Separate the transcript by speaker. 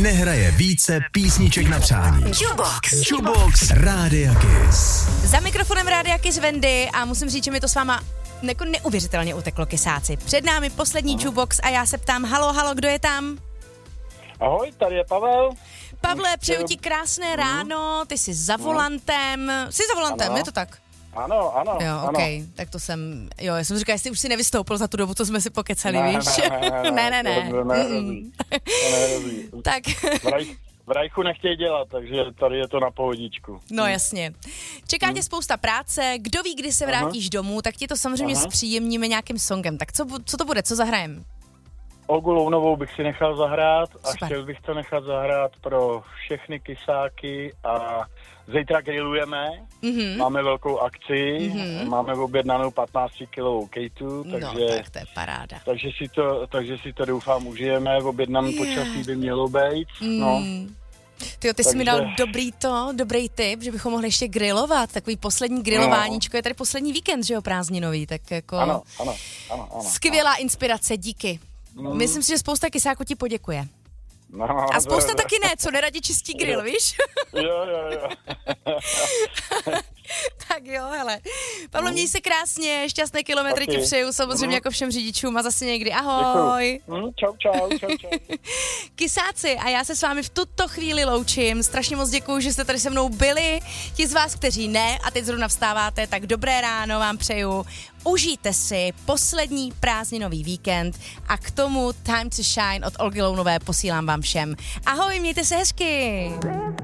Speaker 1: nehraje více písniček na přání. Jukebox Rádia Kiss.
Speaker 2: Za mikrofonem Rádia Kiss Wendy a musím říct, že mi to s váma jako neuvěřitelně uteklo, kysáci. Před námi poslední Jukebox a já se ptám, halo, kdo je tam?
Speaker 3: Ahoj, tady je Pavel.
Speaker 2: Pavle, přeju ti krásné ráno, ty jsi za volantem. Jsi za volantem,
Speaker 3: Ano.
Speaker 2: je to tak?
Speaker 3: Ano.
Speaker 2: Jo,
Speaker 3: ano.
Speaker 2: okej, tak to jsem, já jsem říkala, jestli už si nevystoupil za tu dobu, co jsme si pokecali, víš? Ne.
Speaker 3: To nehrozí.
Speaker 2: Tak.
Speaker 3: V Rajchu nechtějí dělat, takže tady je to na pohodičku.
Speaker 2: No jasně. Čeká tě spousta práce, kdo ví, kdy se vrátíš domů, tak ti to samozřejmě zpříjemníme nějakým songem. Tak co to bude, co zahrajem?
Speaker 3: Olgu Lounovou bych si nechal zahrát a
Speaker 2: Super.
Speaker 3: chtěl bych to nechat zahrát pro všechny kysáky a zítra grillujeme, máme velkou akci, máme objednanou 15-kilovou kejtu, takže,
Speaker 2: No, tak to je paráda.
Speaker 3: takže si to doufám užijeme, objednané počasí by mělo být, no.
Speaker 2: Tyjo, ty jsi mi dal dobrý tip, že bychom mohli ještě grillovat, takový poslední grillováníčko, je tady poslední víkend, že jo, prázdninový, tak jako...
Speaker 3: Ano.
Speaker 2: Skvělá inspirace, díky. Myslím si, že spousta kysáků ti poděkuje.
Speaker 3: No,
Speaker 2: A spousta taky ne, co neradi čistí grill, víš?
Speaker 3: Jo.
Speaker 2: Tak jo, hele. Pavle, měj se krásně, šťastné kilometry ti přeju, samozřejmě jako všem řidičům a zase někdy. Ahoj.
Speaker 3: Čau.
Speaker 2: Kysáci, a já se s vámi v tuto chvíli loučím. Strašně moc děkuju, že jste tady se mnou byli. Ti z vás, kteří ne a teď zrovna vstáváte, tak dobré ráno vám přeju. Užijte si poslední prázdninový víkend a k tomu Time to Shine od Olgy Lounové posílám vám všem. Ahoj, mějte se hezky.